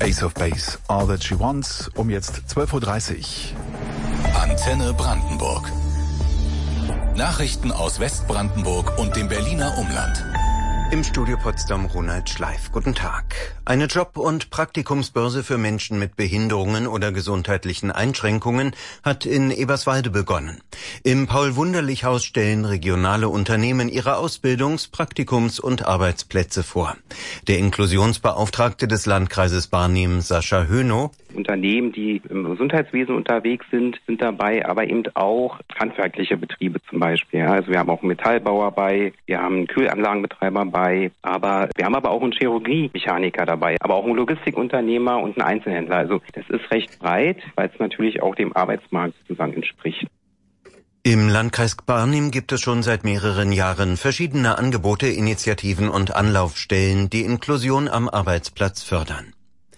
Ace of Base, All That She Wants, um jetzt 12.30 Uhr. Antenne Brandenburg. Nachrichten aus Westbrandenburg und dem Berliner Umland. Im Studio Potsdam Ronald Schleif. Guten Tag. Eine Job- und Praktikumsbörse für Menschen mit Behinderungen oder gesundheitlichen Einschränkungen hat in Eberswalde begonnen. Im Paul-Wunderlich-Haus stellen regionale Unternehmen ihre Ausbildungs-, Praktikums- und Arbeitsplätze vor. Der Inklusionsbeauftragte des Landkreises Barnim, Sascha Hönow: Unternehmen, die im Gesundheitswesen unterwegs sind dabei, aber eben auch handwerkliche Betriebe zum Beispiel. Also wir haben auch einen Metallbauer bei, wir haben einen Kühlanlagenbetreiber bei, aber wir haben aber auch einen Chirurgie-Mechaniker dabei, aber auch einen Logistikunternehmer und einen Einzelhändler. Also das ist recht breit, weil es natürlich auch dem Arbeitsmarkt sozusagen entspricht. Im Landkreis Barnim gibt es schon seit mehreren Jahren verschiedene Angebote, Initiativen und Anlaufstellen, die Inklusion am Arbeitsplatz fördern.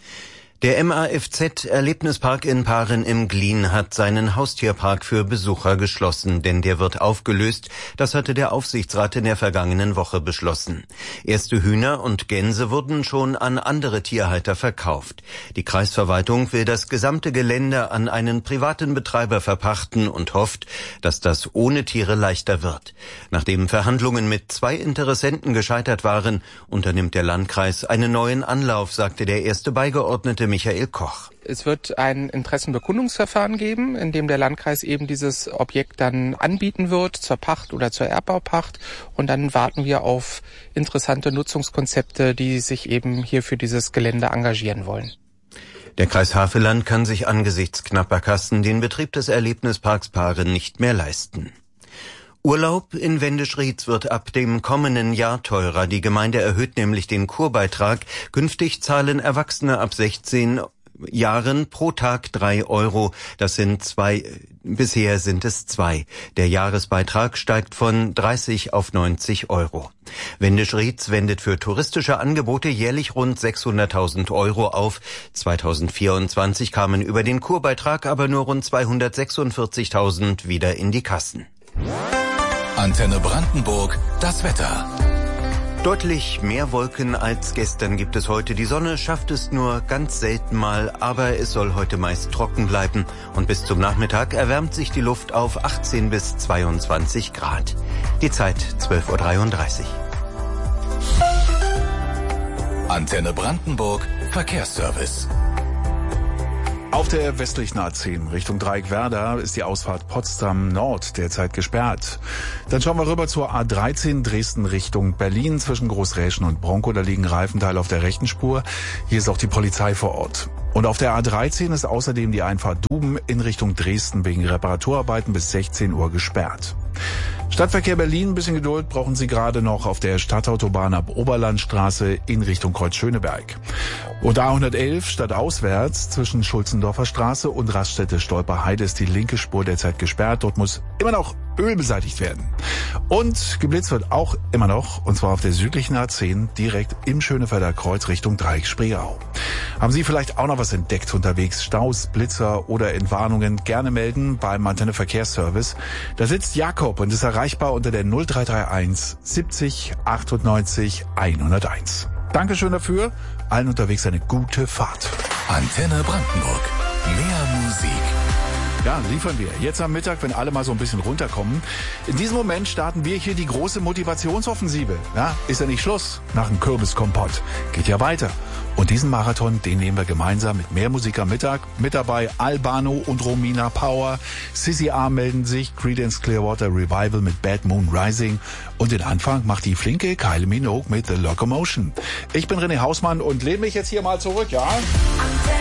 Der MAFZ-Erlebnispark in Paaren im Glien hat seinen Haustierpark für Besucher geschlossen, denn der wird aufgelöst. Das hatte der Aufsichtsrat in der vergangenen Woche beschlossen. Erste Hühner und Gänse wurden schon an andere Tierhalter verkauft. Die Kreisverwaltung will das gesamte Gelände an einen privaten Betreiber verpachten und hofft, dass das ohne Tiere leichter wird. Nachdem Verhandlungen mit 2 Interessenten gescheitert waren, unternimmt der Landkreis einen neuen Anlauf, sagte der erste Beigeordnete Michael Koch. Es wird ein Interessenbekundungsverfahren geben, in dem der Landkreis eben dieses Objekt dann anbieten wird zur Pacht oder zur Erbbaupacht. Und dann warten wir auf interessante Nutzungskonzepte, die sich eben hier für dieses Gelände engagieren wollen. Der Kreis Havelland kann sich angesichts knapper Kassen den Betrieb des Erlebnisparks Paaren nicht mehr leisten. Urlaub in Wendisch-Rietz wird ab dem kommenden Jahr teurer. Die Gemeinde erhöht nämlich den Kurbeitrag. Künftig zahlen Erwachsene ab 16 Jahren pro Tag 3 Euro. Das sind 2, bisher sind es 2. Der Jahresbeitrag steigt von 30 auf 90 Euro. Wendisch-Rietz wendet für touristische Angebote jährlich rund 600.000 Euro auf. 2024 kamen über den Kurbeitrag aber nur rund 246.000 wieder in die Kassen. Antenne Brandenburg, das Wetter. Deutlich mehr Wolken als gestern gibt es heute. Die Sonne schafft es nur ganz selten mal, aber es soll heute meist trocken bleiben. Und bis zum Nachmittag erwärmt sich die Luft auf 18 bis 22 Grad. Die Zeit 12.33 Uhr. Antenne Brandenburg, Verkehrsservice. Auf der westlichen A10 Richtung Dreieckwerder ist die Ausfahrt Potsdam Nord derzeit gesperrt. Dann schauen wir rüber zur A13 Dresden Richtung Berlin zwischen Großräschen und Bronkow. Da liegen Reifenteile auf der rechten Spur. Hier ist auch die Polizei vor Ort. Und auf der A13 ist außerdem die Einfahrt Duben in Richtung Dresden wegen Reparaturarbeiten bis 16 Uhr gesperrt. Stadtverkehr Berlin, ein bisschen Geduld brauchen Sie gerade noch auf der Stadtautobahn ab Oberlandstraße in Richtung Kreuzschöneberg. Und A111 stadtauswärts zwischen Schulzendorfer Straße und Raststätte-Stolperheide ist die linke Spur derzeit gesperrt. Dort muss immer noch Öl beseitigt werden. Und geblitzt wird auch immer noch, und zwar auf der südlichen A10 direkt im Schönefelder Kreuz Richtung Dreieck-Spreeau. Haben Sie vielleicht auch noch was entdeckt unterwegs? Staus, Blitzer oder Entwarnungen? Gerne melden beim Antenne Verkehrsservice. Da sitzt Jakob und ist erreichbar unter der 0331 70 98 101. Dankeschön dafür. Allen unterwegs eine gute Fahrt. Antenne Brandenburg. Mehr Musik. Ja, liefern wir. Jetzt am Mittag, wenn alle mal so ein bisschen runterkommen. In diesem Moment starten wir hier die große Motivationsoffensive. Ja, ist ja nicht Schluss nach dem Kürbiskompott. Geht ja weiter. Und diesen Marathon, den nehmen wir gemeinsam mit mehr Musik am Mittag. Mit dabei Albano und Romina Power. Sissy A melden sich. Creedence Clearwater Revival mit Bad Moon Rising. Und den Anfang macht die flinke Kylie Minogue mit The Locomotion. Ich bin René Hausmann und lehne mich jetzt hier mal zurück, ja?